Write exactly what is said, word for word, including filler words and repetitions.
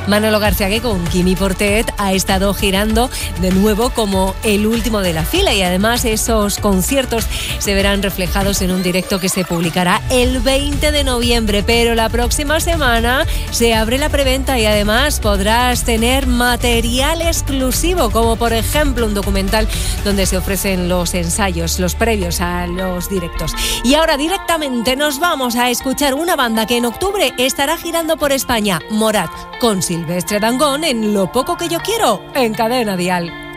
Manolo García, con Quimi Portet, ha estado girando de nuevo como el último de la fila, y además esos conciertos se verán reflejados en un directo que se publicará el veinte de noviembre, pero la próxima semana se abre la preventa y además podrás tener material exclusivo, como por ejemplo un documental donde se ofrecen los ensayos, los previos a los directos. Y ahora directamente nos vamos a escuchar una banda que en octubre estará girando por España, Morat, con Silvestre Dangond en Lo poco que yo quiero, en Cadena Dial.